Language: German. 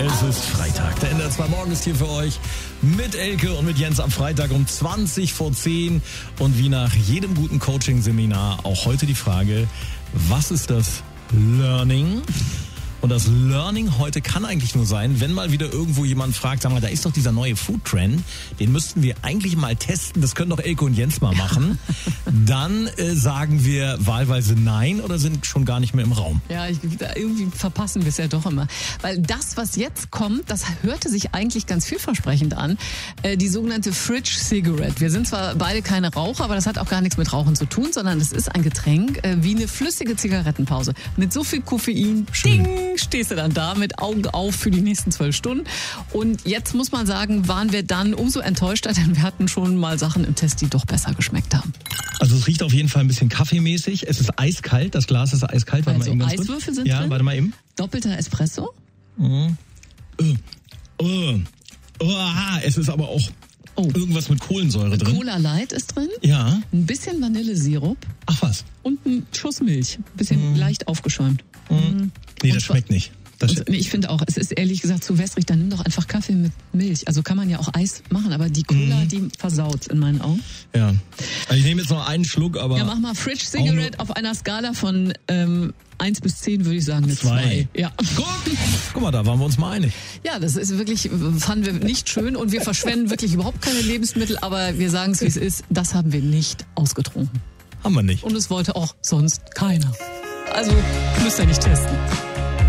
Es ist Freitag. Der NDR 2 Morgen ist hier für euch mit Elke und mit Jens am Freitag um 20 vor 10. Und wie nach jedem guten Coaching-Seminar auch heute die Frage, was ist das Learning? Und das Learning heute kann eigentlich nur sein, wenn mal wieder irgendwo jemand fragt, sag mal, da ist doch dieser neue Food-Trend, den müssten wir eigentlich mal testen, das können doch Elke und Jens mal machen. Dann sagen wir wahlweise nein oder sind schon gar nicht mehr im Raum. Ja, irgendwie verpassen wir es ja doch immer. Weil das, was jetzt kommt, das hörte sich eigentlich ganz vielversprechend an. Die sogenannte Fridge Cigarette. Wir sind zwar beide keine Raucher, aber das hat auch gar nichts mit Rauchen zu tun, sondern es ist ein Getränk wie eine flüssige Zigarettenpause. Mit so viel Koffein, ding, stehst du dann da mit Augen auf für die nächsten 12 Stunden. Und jetzt muss man sagen, waren wir dann umso enttäuschter, denn wir hatten schon mal Sachen im Test, die doch besser geschmeckt haben. Also es riecht auf jeden Fall ein bisschen kaffeemäßig. Es ist eiskalt, das Glas ist eiskalt. Also Eiswürfel sind drin? Ja, warte mal eben. Doppelter Espresso? Es ist aber auch irgendwas mit Kohlensäure drin. Cola Light ist drin. Ja. Ein bisschen Vanillesirup. Ach was. Und ein Schuss Milch. Ein bisschen leicht aufgeschäumt. Nee, das schmeckt nicht. Ich finde auch, es ist ehrlich gesagt zu wässrig, dann nimm doch einfach Kaffee mit Milch. Also kann man ja auch Eis machen, aber die Cola, die versaut in meinen Augen. Ja. Also ich nehme jetzt noch einen Schluck, aber... Ja, mach mal Fridge Cigarette auf einer Skala von 1 bis 10 würde ich sagen eine 2. Ja. Guck mal, da waren wir uns mal einig. Ja, das ist wirklich, fanden wir nicht schön und wir verschwenden wirklich überhaupt keine Lebensmittel, aber wir sagen es, wie es ist, das haben wir nicht ausgetrunken. Haben wir nicht. Und es wollte auch sonst keiner. Also müsst ihr nicht testen.